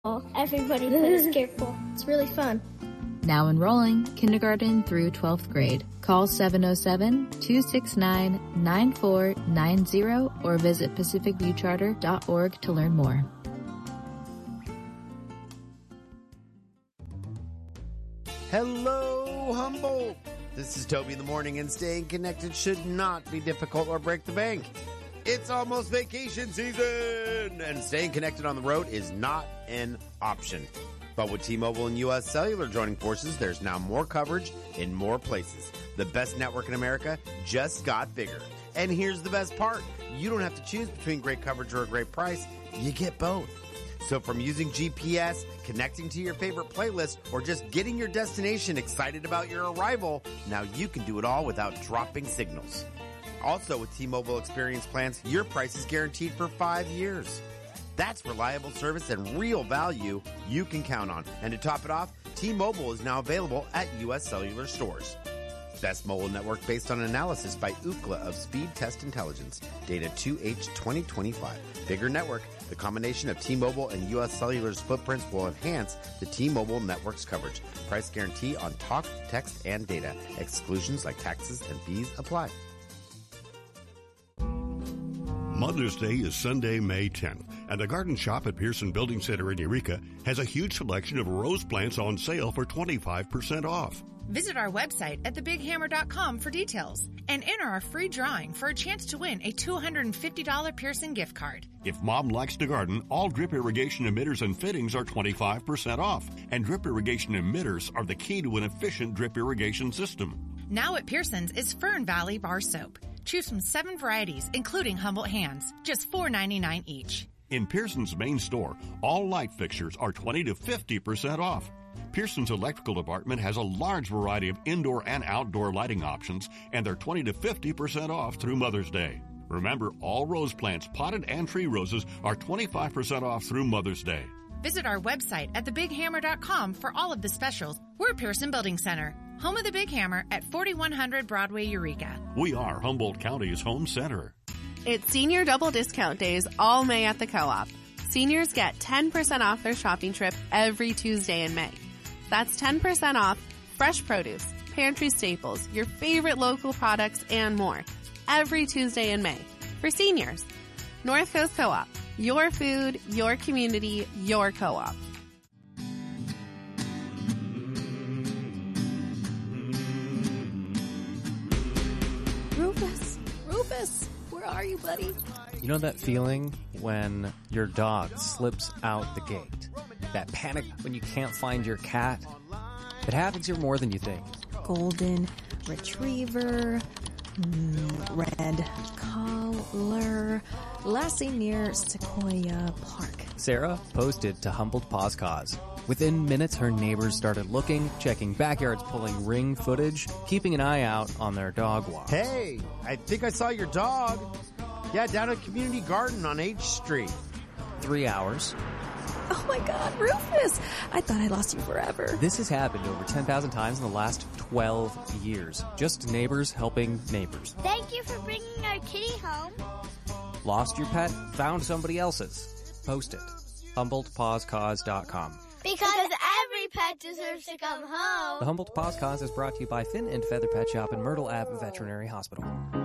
Everybody plays Scarecrow. It's really fun. Now enrolling kindergarten through 12th grade. Call 707-269-9490 or visit pacificviewcharter.org to learn more. Hello, Humboldt. This is Toby in the morning, and staying connected should not be difficult or break the bank. It's almost vacation season, and staying connected on the road is not an option. But with T-Mobile and U.S. Cellular joining forces, there's now more coverage in more places. The best network in America just got bigger. And here's the best part. You don't have to choose between great coverage or a great price. You get both. So from using GPS, connecting to your favorite playlist, or just getting your destination excited about your arrival, now you can do it all without dropping signals. Also, with T-Mobile Experience plans, your price is guaranteed for 5 years. That's reliable service and real value you can count on. And to top it off, T-Mobile is now available at U.S. Cellular stores. Best mobile network based on analysis by Ookla of Speed Test Intelligence. Data 2H 2025. Bigger network. The combination of T-Mobile and U.S. Cellular's footprints will enhance the T-Mobile network's coverage. Price guarantee on talk, text, and data. Exclusions like taxes and fees apply. Mother's Day is Sunday, May 10th, and the Garden Shop at Pearson Building Center in Eureka has a huge selection of rose plants on sale for 25% off. Visit our website at thebighammer.com for details and enter our free drawing for a chance to win a $250 Pearson gift card. If Mom likes to garden, all drip irrigation emitters and fittings are 25% off, and drip irrigation emitters are the key to an efficient drip irrigation system. Now at Pearson's is Fern Valley Bar Soap. Choose from 7 varieties, including Humboldt Hands, just $4.99 each. In Pearson's main store, all light fixtures are 20 to 50% off. Pearson's electrical department has a large variety of indoor and outdoor lighting options, and they're 20 to 50% off through Mother's Day. Remember, all rose plants, potted and tree roses, are 25% off through Mother's Day. Visit our website at thebighammer.com for all of the specials. We're Pearson Building Center, home of the Big Hammer at 4100 Broadway, Eureka. We are Humboldt County's home center. It's Senior Double Discount Days all May at the Co-op. Seniors get 10% off their shopping trip every Tuesday in May. That's 10% off fresh produce, pantry staples, your favorite local products, and more every Tuesday in May for seniors. North Coast Co-op. Your food, your community, your co-op. Rufus, where are you, buddy? You know that feeling when your dog slips out the gate? That panic when you can't find your cat? It happens here more than you think. Golden Retriever, Red Collar, Lassie near Sequoia Park. Sarah posted to Humboldt Paws Cause. Within minutes, her neighbors started looking, checking backyards, pulling ring footage, keeping an eye out on their dog walks. Hey, I think I saw your dog. Yeah, down at Community Garden on H Street. 3 hours. Oh my God, Rufus! I thought I lost you forever. This has happened over 10,000 times in the last 12 years. Just neighbors helping neighbors. Thank you for bringing our kitty home. Lost your pet? Found somebody else's? Post it. HumboldtPawsCause.com. Because every pet deserves to come home. The Humboldt Paws Cause is brought to you by Fin and Feather Pet Shop and Myrtle Ave Veterinary Hospital.